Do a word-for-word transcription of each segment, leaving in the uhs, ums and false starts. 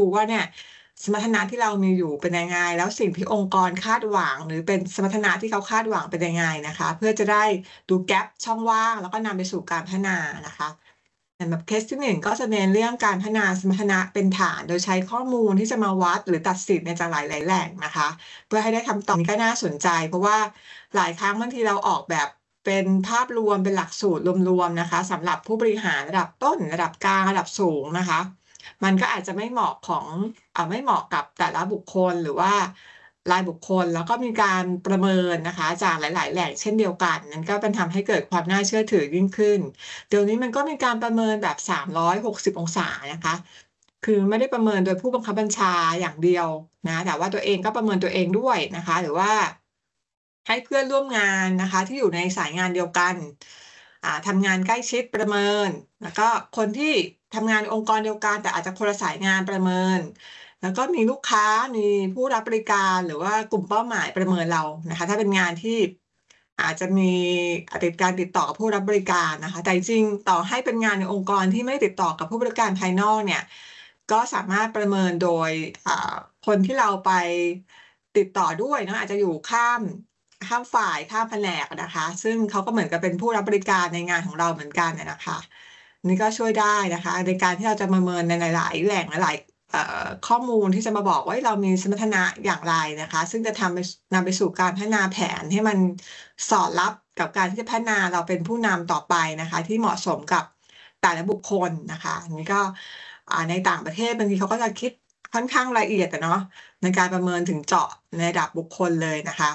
ดูว่าเนี่ยสมรรถนะที่เรามีอยู่เป็นยังไงแล้วสิ่งที่องค์กรคาดหวังหรือเป็นสมรรถนะที่เขาคาดหวังเป็นยังไงนะคะเพื่อจะได้ดูแกปช่องว่างแล้วก็นำไปสู่การพัฒนานะคะสำหรับเคสที่หนึ่งก็จะเน้นเรื่องการพัฒนาสมรรถนะเป็นฐานโดยใช้ข้อมูลที่จะมาวัดหรือตัดสินในจากหลายๆแหล่งนะคะเพื่อให้ได้คำตอบนี้ก็น่าสนใจเพราะว่าหลายครั้งบางทีเราออกแบบเป็นภาพรวมเป็นหลักสูตรรวมๆนะคะสำหรับผู้บริหารระดับต้นระดับกลางระดับสูงนะคะมันก็อาจจะไม่เหมาะของอ่าไม่เหมาะกับแต่ละบุคคลหรือว่ารายบุคคลแล้วก็มีการประเมินนะคะจากหลายๆแหล่งเช่นเดียวกันนั่นก็เป็นทำให้เกิดความน่าเชื่อถือยิ่งขึ้นเดี๋ยวนี้มันก็มีการประเมินแบบสามร้อยหกสิบองศานะคะคือไม่ได้ประเมินโดยผู้บังคับบัญชาอย่างเดียวนะแต่ว่าตัวเองก็ประเมินตัวเองด้วยนะคะหรือว่าให้เพื่อนร่วมงานนะคะที่อยู่ในสายงานเดียวกันอ่าทำงานใกล้ชิดประเมินแล้วก็คนที่ทำงานในองค์กรเดียวกันแต่อาจจะคนละสายงานประเมิน แล้วก็มีลูกค้ามีผู้รับบริการหรือว่ากลุ่มเป้าหมายประเมินเรานะคะถ้าเป็นงานที่อาจจะมีติดการติดต่อกับผู้รับบริการนะคะแต่จริงๆต่อให้เป็นงานในองค์กรที่ไม่ติดต่อกับผู้บริการภายนอกเนี่ยก็สามารถประเมินโดยอ่าคนที่เราไปติดต่อด้วยเนาะอาจจะอยู่ข้ามข้ามฝ่ายข้ามแผนกนะคะซึ่งเขาก็เหมือนกับเป็นผู้รับบริการในงานของเราเหมือนกันอะนะคะนี่ก็ช่วยได้นะคะในการที่เราจะประเมินในหลายๆแหล่งหลายๆ เอ่อข้อมูลที่จะมาบอกว่าเรามีสมรรถนะอย่างไรนะคะซึ่งจะทำไปนำไปสู่การพัฒนาแผนให้มันสอดรับกับการที่จะพัฒนาเราเป็นผู้นำต่อไปนะคะที่เหมาะสมกับแต่ละบุคคลนะคะอันนี้ก็อ่าในต่างประเทศบางทีเขาก็จะคิดค่อนข้างละเอียดอะเนาะในการประเมินถึงเจาะในระดับบุคคลเลยนะคะ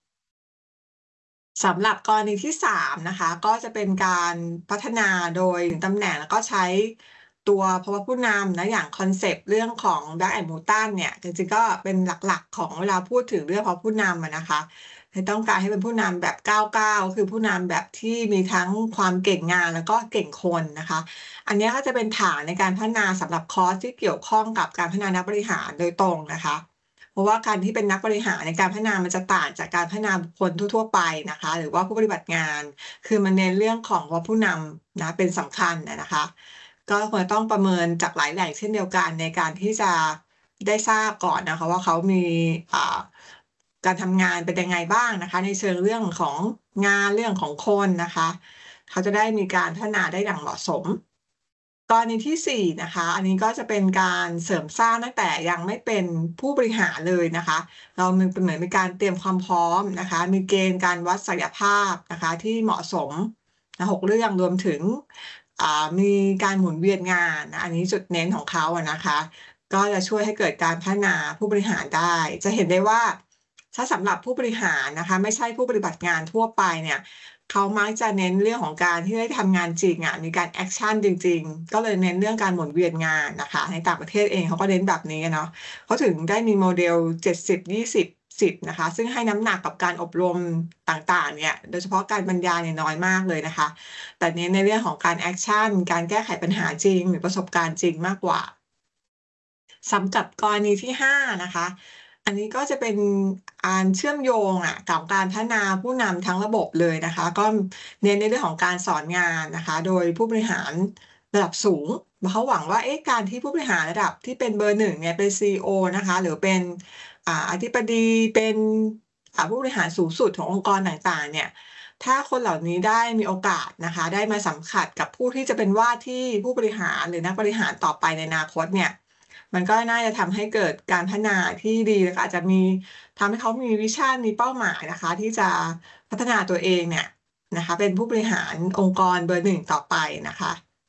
สำหรับกรณีที่สามนะคะก็จะเป็นการพัฒนาโดยถึงตำแหน่งแล้วก็ใช้ตัวภาวะผู้นำนะอย่างคอนเซปต์เรื่องของ Black and Moulton เนี่ยจริงๆก็เป็นหลักๆของเวลาพูดถึงเรื่องภาวะผู้นำอะนะคะให้ต้องการให้เป็นผู้นำแบบเก้าสิบเก้าคือผู้นำแบบที่มีทั้งความเก่งงานแล้วก็เก่งคนนะคะอันนี้ก็จะเป็นฐานในการพัฒนาสำหรับคอร์สที่เกี่ยวข้องกับการพัฒนานักบริหารโดยตรงนะคะ เพราะว่าการที่เป็นนักบริหารในการพัฒนามันจะต่างจากการพัฒนาบุคคลทั่วๆไปนะคะหรือว่าผู้ปฏิบัติงานคือมันเน้นเรื่องของว่าผู้นำนะเป็นสำคัญอะนะคะก็ควรจะต้องประเมินจากหลายแหล่งเช่นเดียวกันในการที่จะได้ทราบก่อนนะคะว่าเขามีอ่าการทำงานเป็นยังไงบ้างนะคะในเชิงเรื่องของงานเรื่องของคนนะคะเขาจะได้มีการพัฒนาได้อย่างเหมาะสม กรณีที่สี่นะคะอันนี้ก็จะเป็นการเสริมสร้างตั้งแต่ยังไม่เป็นผู้บริหารเลยนะคะเรามันเป็นเหมือนมีการเตรียมความพร้อมนะคะมีเกณฑ์การวัดศักยภาพนะคะที่เหมาะสมนะหกเรื่องรวมถึงอ่ามีการหมุนเวียนงานนะอันนี้จุดเน้นของเขาอะนะคะก็จะช่วยให้เกิดการพัฒนาผู้บริหารได้จะเห็นได้ว่าถ้าสำหรับผู้บริหารนะคะไม่ใช่ผู้ปฏิบัติงานทั่วไปเนี่ย เขามักจะเน้นเรื่องของการที่ได้ทำงานจริงอะมีการแอกชันจริงๆก็เลยเน้นเรื่องการหมุนเวียนงานนะคะในต่างประเทศเองเขาก็เน้นแบบนี้อะเนาะเขาถึงได้มีโมเดลเจ็ดสิบ ยี่สิบ สิบนะคะซึ่งให้น้ำหนักกับการอบรมต่างๆเนี่ยโดยเฉพาะการบรรยายเนี่ยน้อยมากเลยนะคะแต่เน้นในเรื่องของการแอกชันการแก้ไขปัญหาจริงหรือประสบการณ์จริงมากกว่า สำหรับกรณีที่ห้านะคะอันนี้ก็จะเป็นการเชื่อมโยงอะกับการพัฒนาผู้นำทั้งระบบเลยนะคะก็เน้นในเรื่องของการสอนงานนะคะโดยผู้บริหารระดับสูงเขาหวังว่าเอ๊ะการที่ผู้บริหารระดับที่เป็นเบอร์หนึ่งเนี่ยเป็น ซี อี โอ นะคะหรือเป็นอ่าอธิบดีเป็นอ่าผู้บริหารสูงสุดขององค์กรต่างๆเนี่ยถ้าคนเหล่านี้ได้มีโอกาสนะคะได้มาสัมผัสกับผู้ที่จะเป็นว่าที่ผู้บริหารหรือนักบริหารต่อไปในอนาคตเนี่ย มันก็น่าจะทำให้เกิดการพัฒนาที่ดีแล้วก็อาจจะมีทำให้เขามีวิชั่นมีเป้าหมายนะคะที่จะพัฒนาตัวเองเนี่ยนะคะเป็นผู้บริหารองค์กรเบอร์หนึ่งต่อไปนะคะ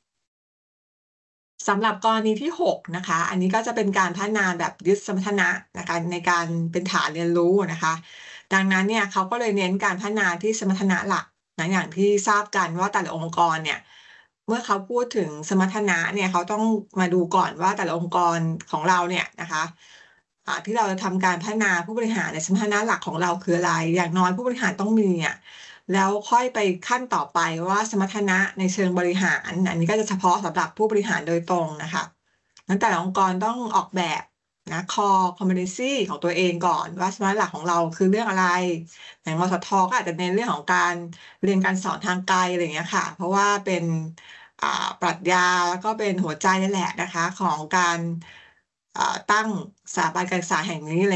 สำหรับกรณีที่หกนะคะอันนี้ก็จะเป็นการพัฒนาแบบยึดสมรรถนะนะคะในการเป็นฐานเรียนรู้นะคะดังนั้นเนี่ยเขาก็เลยเน้นการพัฒนาที่สมรรถนะหลักนะอย่างที่ทราบกันว่าแต่ละองค์กรเนี่ย เมื่อเขาพูดถึงสมรรถนะเนี่ยเขาต้องมาดูก่อนว่าแต่ละองค์กรของเราเนี่ยนะคะอ่าที่เราจะทำการพัฒนาผู้บริหารในยสมรรถนะหลักของเราคืออะไรอย่างน้อยผู้บริหารต้องมีอะแล้วค่อยไปขั้นต่อไปว่าสมรรถนะในเชิงบริหารอันนี้ก็จะเฉพาะสำหรับผู้บริหารโดยตรงนะคะนั้นแต่ละองค์กรต้องออกแบบนะ Core Competency ของตัวเองก่อนว่าสมรรถนะหลักของเราคือเรื่องอะไรอย่างมสทก็อาจจะเน้นเรื่องของการเรียนการสอนทางไกลอะไรอย่างเงี้ยค่ะเพราะว่าเป็น อ่าปรัชญาแล้วก็เป็นหัวใจนี่แหละนะคะของการอ่าตั้งสถาบันการศึกษาแห่งนี้อะไร